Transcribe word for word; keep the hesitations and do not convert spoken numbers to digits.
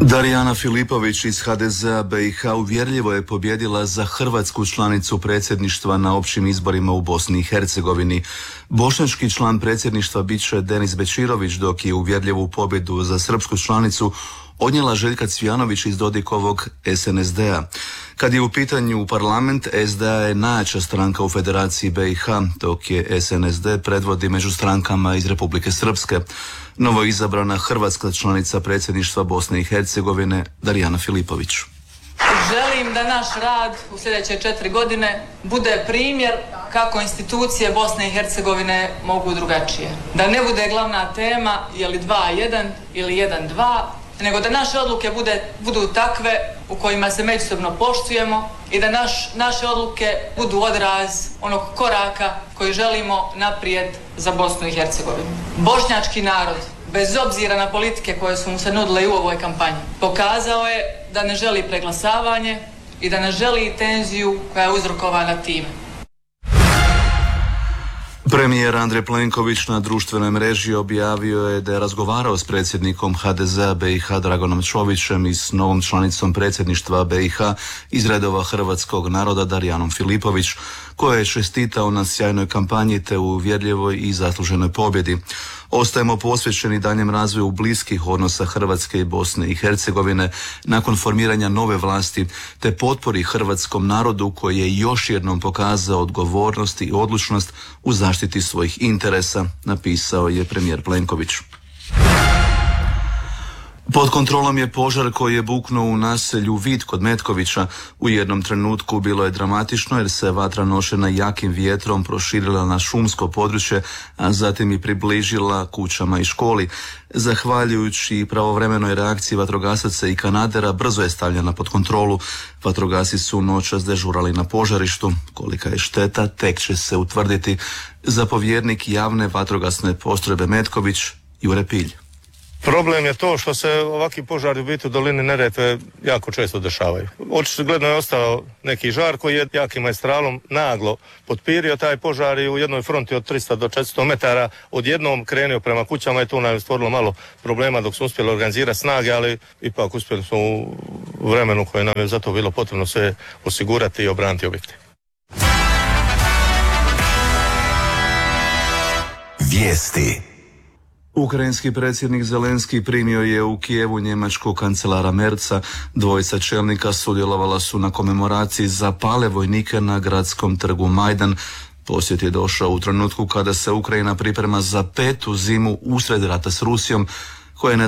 Darijana Filipović iz ha de zea be i ha uvjerljivo je pobjedila za hrvatsku članicu predsjedništva na općim izborima u Bosni i Hercegovini. Bošnjački član predsjedništva bit će Denis Bećirović, dok je uvjerljivu pobjedu za srpsku članicu odnijela Željka Cvijanović iz Dodikovog es en es de a. Kad je u pitanju parlament, es de a je najjača stranka u Federaciji be i ha, dok je es en es de predvodi među strankama iz Republike Srpske. Novo izabrana hrvatska članica predsjedništva Bosne i Hercegovine, Darijana Filipović. Želim da naš rad u sljedeće četiri godine bude primjer kako institucije Bosne i Hercegovine mogu drugačije. Da ne bude glavna tema je li dva jedan ili jedan dva, nego da naše odluke bude, budu takve u kojima se međusobno poštujemo i da naš, naše odluke budu odraz onog koraka koji želimo naprijed za Bosnu i Hercegovinu. Bošnjački narod, bez obzira na politike koje su mu se nudile i u ovoj kampanji, pokazao je da ne želi preglasavanje i da ne želi tenziju koja je uzrokovana time. Premijer Andrej Plenković na društvenoj mreži objavio je da je razgovarao s predsjednikom ha de zea be i ha Draganom Čovićem i s novom članicom predsjedništva be i ha iz redova hrvatskog naroda Darijanom Filipović, koja je čestitao na sjajnoj kampanji te uvjerljivoj i zasluženoj pobjedi. Ostajemo posvećeni daljem razvoju bliskih odnosa Hrvatske i Bosne i Hercegovine nakon formiranja nove vlasti te potpori hrvatskom narodu koji je još jednom pokazao odgovornost i odlučnost u zaštiti svojih interesa, napisao je premijer Plenković. Pod kontrolom je požar koji je buknuo u naselju Vid kod Metkovića. U jednom trenutku bilo je dramatično jer se vatra nošena jakim vjetrom proširila na šumsko područje, a zatim i približila kućama i školi. Zahvaljujući pravovremenoj reakciji vatrogasaca i kanadera, brzo je stavljena pod kontrolu. Vatrogasci su noćas dežurali na požarištu. Kolika je šteta, tek će se utvrditi. Zapovjednik javne vatrogasne postrojbe Metković, Jure Pilj. Problem je to što se ovakvi požari u biti u dolini Neretve jako često dešavaju. Očigledno je ostao neki žar koji je jakim maestralom naglo potpirio taj požar i u jednoj fronti od trista do četiristo metara odjednom krenuo prema kućama i tu nam je stvorilo malo problema dok smo uspjeli organizirati snage, ali ipak uspjeli smo u vremenu koje nam je zato bilo potrebno sve osigurati i obraniti objekte. Vijesti. Ukrajinski predsjednik Zelenski primio je u Kijevu njemačkog kancelara Merca. Dvojica čelnika sudjelovala su na komemoraciji za pale vojnike na gradskom trgu Majdan. Posjet je došao u trenutku kada se Ukrajina priprema za petu zimu usred rata s Rusijom, koja je